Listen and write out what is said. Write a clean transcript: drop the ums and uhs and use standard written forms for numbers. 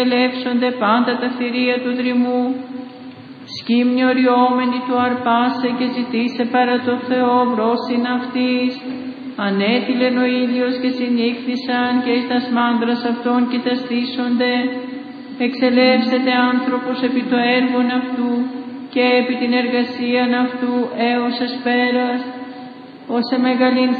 ελεύσονται πάντα τα θηρία του δρυμού. Σκύμνη οριόμενη του αρπάσε και ζητήσε παρά το Θεό βρόσιν αυτής. Ανέτειλεν ο ήλιος και συνήχθησαν και εις τας μάντρας αυτών κοιταστήσονται. Εξελεύσεται άνθρωπος επί το έργον αυτού και επί την εργασίαν αυτού έως εσπέρας, ως εμεγαλήν